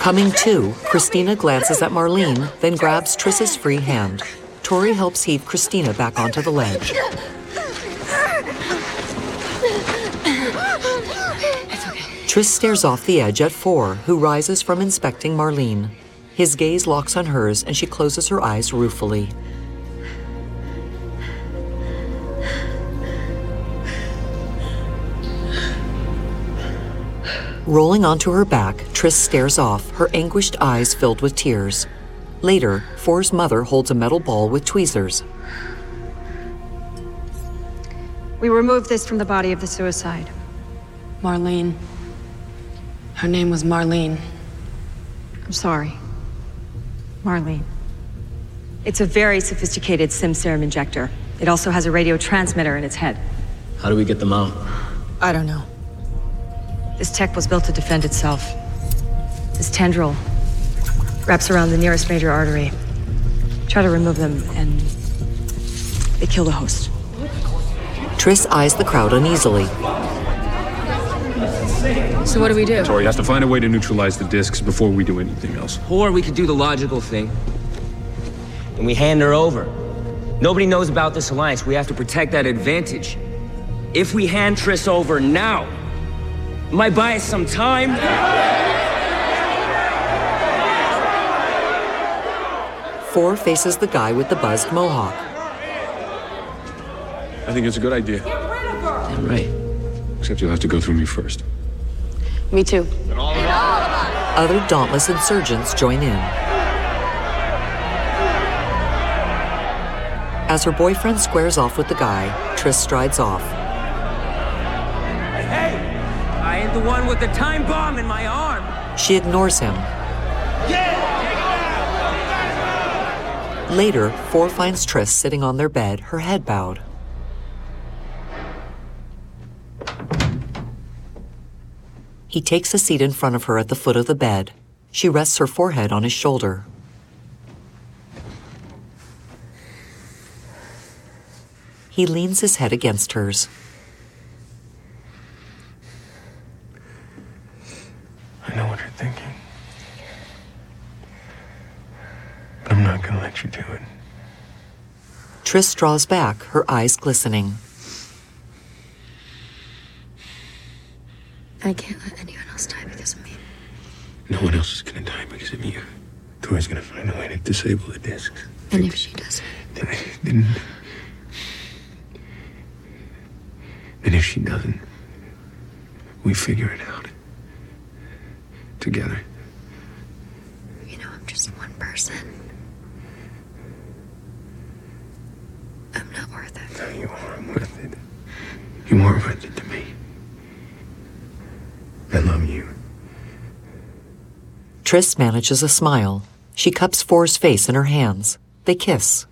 Coming to, Christina glances at Marlene, then grabs Triss's free hand. Tori helps heave Christina back onto the ledge. Triss stares off the edge at 4, who rises from inspecting Marlene. His gaze locks on hers, and she closes her eyes ruefully. Rolling onto her back, Triss stares off, her anguished eyes filled with tears. Later, 4's mother holds a metal ball with tweezers. We removed this from the body of the suicide. Marlene. Her name was Marlene. I'm sorry. Marlene. It's a very sophisticated SIM serum injector. It also has a radio transmitter in its head. How do we get them out? I don't know. This tech was built to defend itself. This tendril wraps around the nearest major artery. Try to remove them, and they kill the host. Triss eyes the crowd uneasily. So what do we do? Tori has to find a way to neutralize the discs before we do anything else. Or we could do the logical thing. And we hand her over. Nobody knows about this alliance. We have to protect that advantage. If we hand Triss over now, might buy us some time. 4 faces the guy with the buzzed mohawk. I think it's a good idea. Damn right. Except you'll have to go through me first. Me too. Other dauntless insurgents join in. As her boyfriend squares off with the guy, Triss strides off. Hey! I ain't the one with the time bomb in my arm! She ignores him. Later, 4 finds Triss sitting on their bed, her head bowed. He takes a seat in front of her at the foot of the bed. She rests her forehead on his shoulder. He leans his head against hers. I know what you're thinking. But I'm not gonna let you do it. Triss draws back, her eyes glistening. I can't let anyone else die because of me. No one else is gonna die because of you. Tori's gonna find a way to disable the discs. And if she doesn't? Then if she doesn't, we figure it out. Together. You know, I'm just one person. I'm not worth it. No, you are worth it. You're more worth it to me. I love you. Triss manages a smile. She cups 4's face in her hands. They kiss.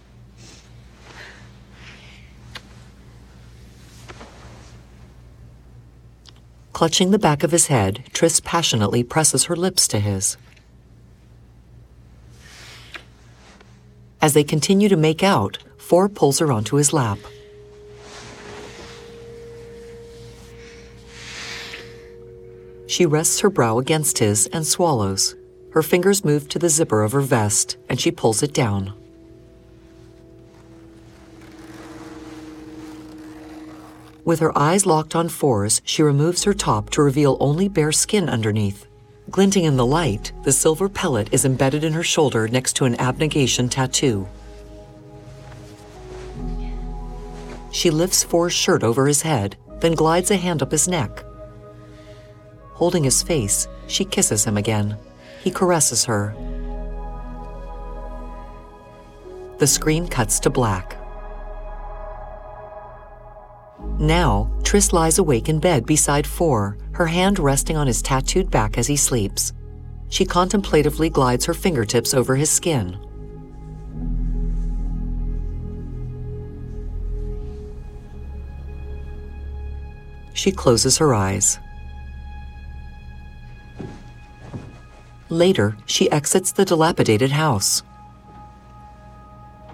Clutching the back of his head, Triss passionately presses her lips to his. As they continue to make out, 4 pulls her onto his lap. She rests her brow against his and swallows. Her fingers move to the zipper of her vest, and she pulls it down. With her eyes locked on 4's, she removes her top to reveal only bare skin underneath. Glinting in the light, the silver pellet is embedded in her shoulder next to an abnegation tattoo. She lifts 4's shirt over his head, then glides a hand up his neck. Holding his face, she kisses him again. He caresses her. The screen cuts to black. Now, Triss lies awake in bed beside 4, her hand resting on his tattooed back as he sleeps. She contemplatively glides her fingertips over his skin. She closes her eyes. Later, she exits the dilapidated house.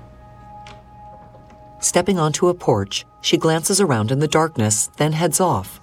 Stepping onto a porch, she glances around in the darkness, then heads off.